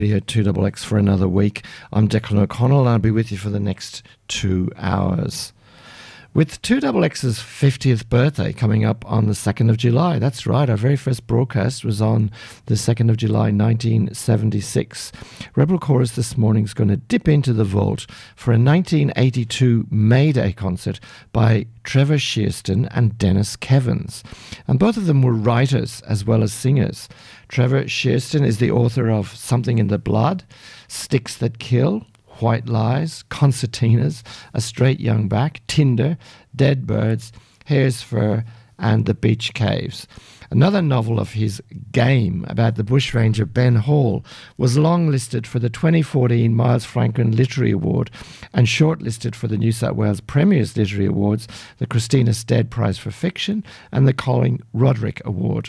Here at 2XX for another week. I'm Declan O'Connell and I'll be with you for the next 2 hours. With 2XX's 50th birthday coming up on the 2nd of July. That's right, our very first broadcast was on the 2nd of July 1976. Rebel Chorus this morning is going to dip into the vault for a 1982 May Day concert by Trevor Shearston and Dennis Kevins. And both of them were writers as well as singers. Trevor Shearston is the author of Something in the Blood, Sticks That Kill, White Lies, Concertinas, A Straight Young Back, Tinder, Dead Birds, Hare's Fur, and The Beach Caves. Another novel of his, Game, about the bushranger Ben Hall, was longlisted for the 2014 Miles Franklin Literary Award and shortlisted for the New South Wales Premier's Literary Awards, the Christina Stead Prize for Fiction, and the Colin Roderick Award.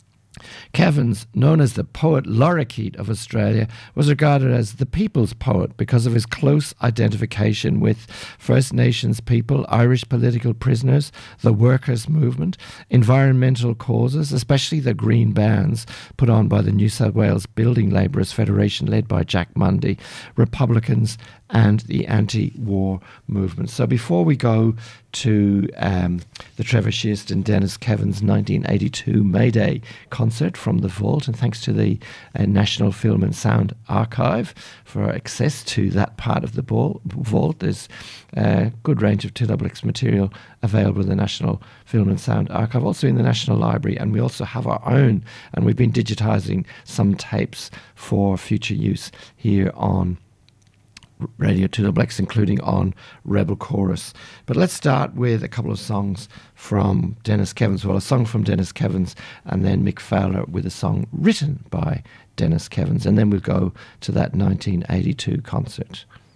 Kevins, known as the poet lorikeet of Australia, was regarded as the people's poet because of his close identification with First Nations people, Irish political prisoners, the workers' movement, environmental causes, especially the green bans put on by the New South Wales Building Labourers Federation led by Jack Mundy, Republicans and the anti-war movement. So before we go to the Trevor Shearston Dennis Kevins 1982 May Day concert from the vault, and thanks to the National Film and Sound Archive for access to that part of the vault. There's a good range of 2XX material available in the National Film and Sound Archive, also in the National Library, and we also have our own, and we've been digitising some tapes for future use here on Radio 2XX, including on Rebel Chorus. But let's start with a couple of songs from Dennis Kevins. Well, a song from Dennis Kevins, and then Mick Fowler with a song written by Dennis Kevins. And then we'll go to that 1982 concert.